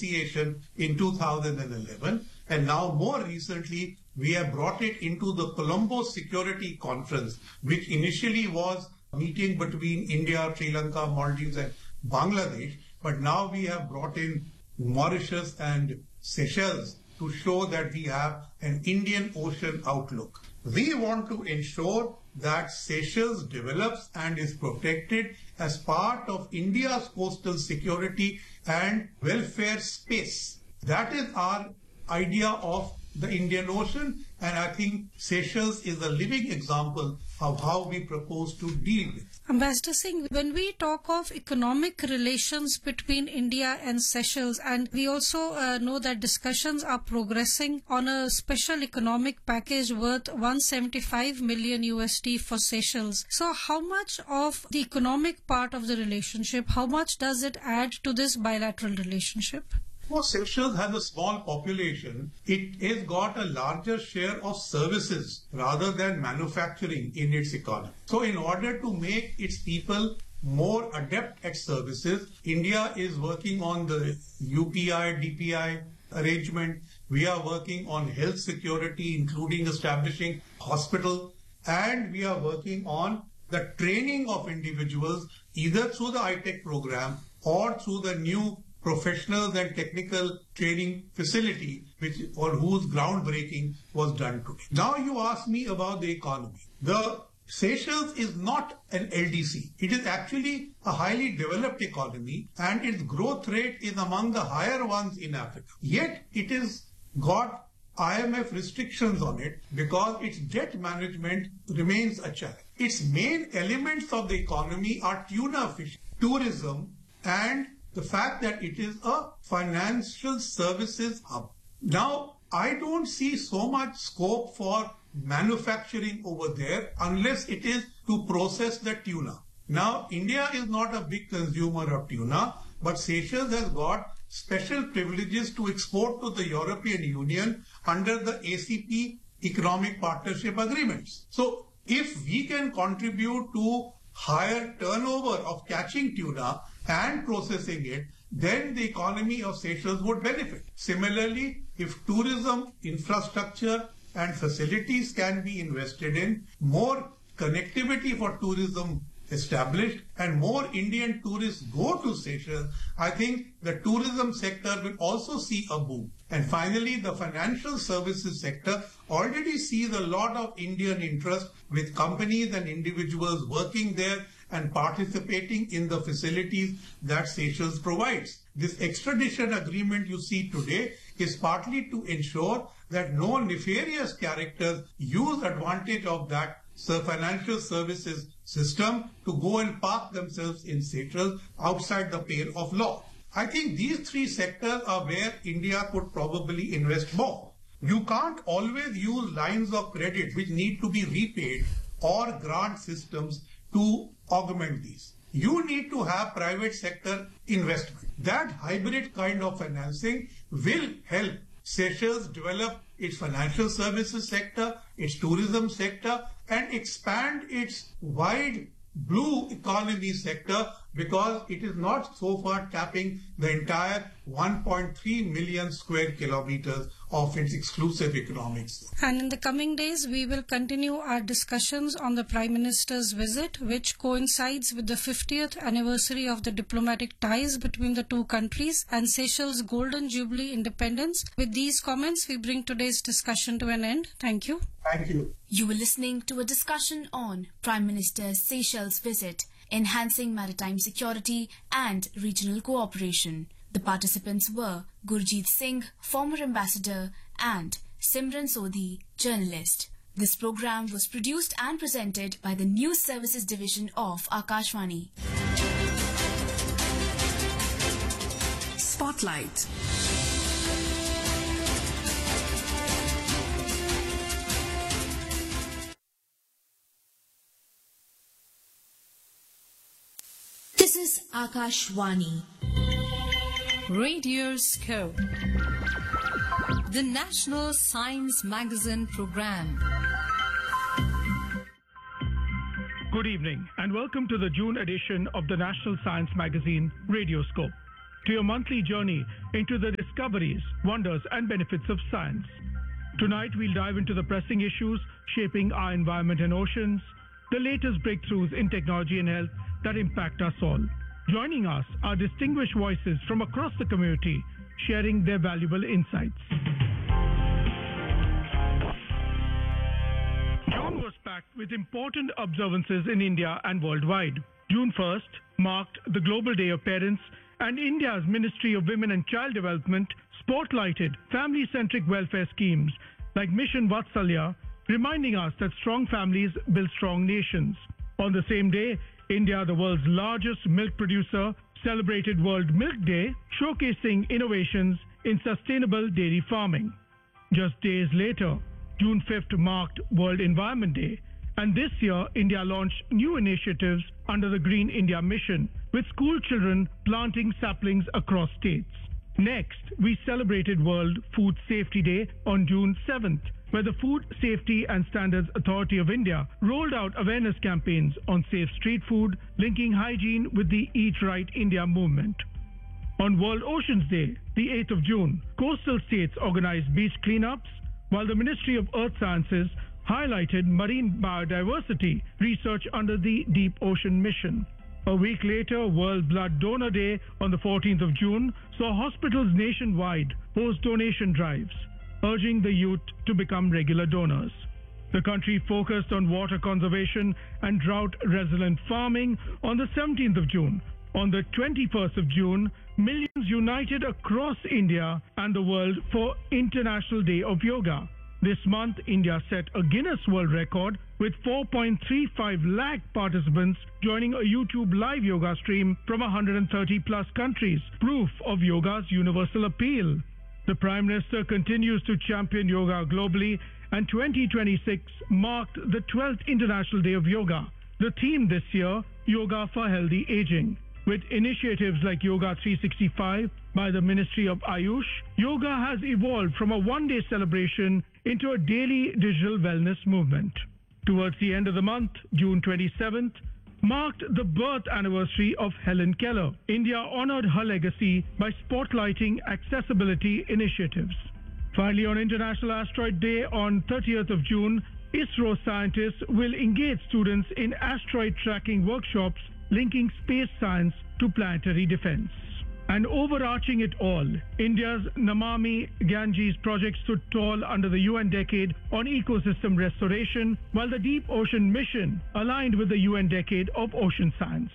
Association in 2011. And now more recently, we have brought it into the Colombo Security Conference, which initially was a meeting between India, Sri Lanka, Maldives and Bangladesh. But now we have brought in Mauritius and Seychelles to show that we have an Indian Ocean outlook. We want to ensure that Seychelles develops and is protected as part of India's coastal security and welfare space. That is our idea of the Indian Ocean, and I think Seychelles is a living example of how we propose to deal with. Ambassador Singh, when we talk of economic relations between India and Seychelles, and we also know that discussions are progressing on a special economic package worth $175 million USD for Seychelles. So how much of the economic part of the relationship, how much does it add to this bilateral relationship? Well, Seychelles has a small population. It has got a larger share of services rather than manufacturing in its economy. So in order to make its people more adept at services, India is working on the UPI, DPI arrangement. We are working on health security, including establishing hospital, and we are working on the training of individuals either through the ITEC program or through the new professionals and technical training facility, for whose groundbreaking was done today. Now you ask me about the economy. The Seychelles is not an LDC. It is actually a highly developed economy, and its growth rate is among the higher ones in Africa. Yet it has got IMF restrictions on it because its debt management remains a challenge. Its main elements of the economy are tuna fishing, tourism, and the fact that it is a financial services hub. Now, I don't see so much scope for manufacturing over there unless it is to process the tuna. Now, India is not a big consumer of tuna, but Seychelles has got special privileges to export to the European Union under the ACP Economic Partnership Agreements. So, if we can contribute to higher turnover of catching tuna and processing it, then the economy of Seychelles would benefit. Similarly, if tourism, infrastructure and facilities can be invested in, more connectivity for tourism established and more Indian tourists go to Seychelles, I think the tourism sector will also see a boom. And finally, the financial services sector already sees a lot of Indian interest with companies and individuals working there and participating in the facilities that Seychelles provides. This extradition agreement you see today is partly to ensure that no nefarious characters use advantage of that financial services system to go and park themselves in Seychelles outside the pale of law. I think these three sectors are where India could probably invest more. You can't always use lines of credit which need to be repaid or grant systems to augment these. You need to have private sector investment. That hybrid kind of financing will help Seychelles develop its financial services sector, its tourism sector, and expand its wide blue economy sector because it is not so far tapping the entire 1.3 million square kilometers of its exclusive economic zone. And in the coming days, we will continue our discussions on the Prime Minister's visit, which coincides with the 50th anniversary of the diplomatic ties between the two countries and Seychelles' Golden Jubilee independence. With these comments, we bring today's discussion to an end. Thank you. Thank you. You were listening to a discussion on Prime Minister's Seychelles visit, enhancing maritime security and regional cooperation. The participants were Gurjeet Singh, former ambassador, and Simran Sodhi, journalist. This program was produced and presented by the News Services Division of Akashvani. Spotlight. This is Akashvani. Radioscope, the National Science Magazine program. Good evening and welcome to the June edition of the National Science Magazine Radioscope. to your monthly journey into the discoveries, wonders, and benefits of science. Tonight, we'll dive into the pressing issues shaping our environment and oceans, the latest breakthroughs in technology and health that impact us all. Joining us are distinguished voices from across the community, sharing their valuable insights. June was packed with important observances in India and worldwide. June 1st marked the Global Day of Parents, and India's Ministry of Women and Child Development spotlighted family-centric welfare schemes like Mission Vatsalya, reminding us that strong families build strong nations. On the same day, India, the world's largest milk producer, celebrated World Milk Day, showcasing innovations in sustainable dairy farming. Just days later, June 5th marked World Environment Day, and this year India launched new initiatives under the Green India Mission, with school children planting saplings across states. Next, we celebrated World Food Safety Day on June 7th, where the Food Safety and Standards Authority of India rolled out awareness campaigns on safe street food, linking hygiene with the Eat Right India movement. On World Oceans Day, the 8th of June, coastal states organized beach cleanups, while the Ministry of Earth Sciences highlighted marine biodiversity research under the Deep Ocean Mission. A week later, World Blood Donor Day on the 14th of June saw hospitals nationwide host donation drives, urging the youth to become regular donors. The country focused on water conservation and drought-resilient farming on the 17th of June. On the 21st of June, millions united across India and the world for International Day of Yoga. This month, India set a Guinness World Record with 4.35 lakh participants joining a YouTube live yoga stream from 130 plus countries, proof of yoga's universal appeal. The Prime Minister continues to champion yoga globally, and 2026 marked the 12th International Day of Yoga. The theme this year, Yoga for Healthy Aging. With initiatives like Yoga 365 by the Ministry of Ayush, yoga has evolved from a one-day celebration into a daily digital wellness movement. Towards the end of the month, June 27th, marked the birth anniversary of Helen Keller. India honored her legacy by spotlighting accessibility initiatives. Finally, on International Asteroid Day on 30th of June, ISRO scientists will engage students in asteroid tracking workshops linking space science to planetary defense. And overarching it all, India's Namami Ganges project stood tall under the UN Decade on Ecosystem Restoration, while the Deep Ocean Mission aligned with the UN Decade of Ocean Science.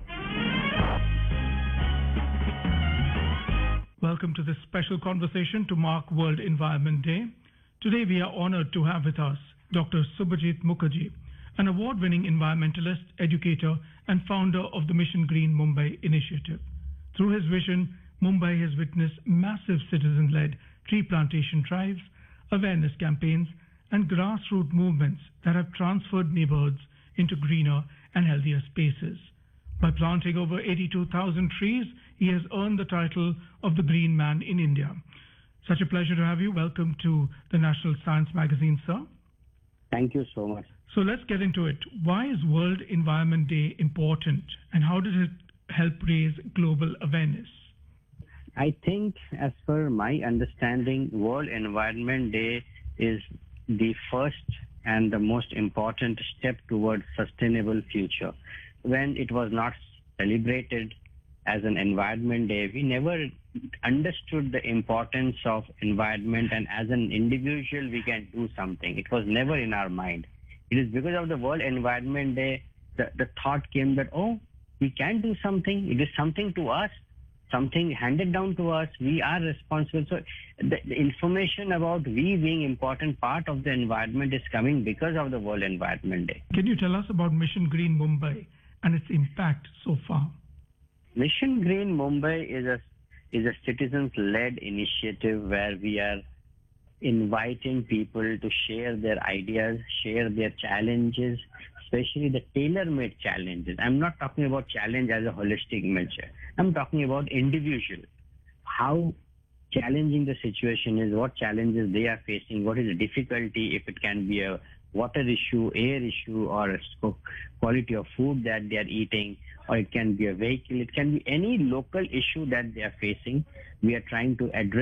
Welcome to this special conversation to mark World Environment Day. Today we are honored to have with us Dr. Subhajit Mukherjee, an award-winning environmentalist, educator, and founder of the Mission Green Mumbai initiative. Through his vision, Mumbai has witnessed massive citizen-led tree plantation drives, awareness campaigns, and grassroots movements that have transferred neighborhoods into greener and healthier spaces. By planting over 82,000 trees, he has earned the title of the Green Man in India. Such a pleasure to have you. Welcome to the National Science Magazine, sir. Thank you so much. So let's get into it. Why is World Environment Day important, and how does it help raise global awareness? I think, as per my understanding, World Environment Day is the first and the most important step towards sustainable future. When it was not celebrated as an Environment Day, we never understood the importance of environment, and as an individual we can do something. It was never in our mind. It is because of the World Environment Day the thought came that, oh, we can do something. It is something to us, something handed down to us. We are responsible. So the information about we being important part of the environment is coming because of the World Environment Day. Can you tell us about Mission Green Mumbai and its impact so far? Mission Green Mumbai is a citizens-led initiative where we are inviting people to share their ideas, share their challenges, especially the tailor-made challenges. I'm not talking about challenge as a holistic measure. I'm talking about individual. How challenging the situation is, what challenges they are facing, what is the difficulty, if it can be a water issue, air issue, or a quality of food that they are eating, or it can be a vehicle, it can be any local issue that they are facing. We are trying to address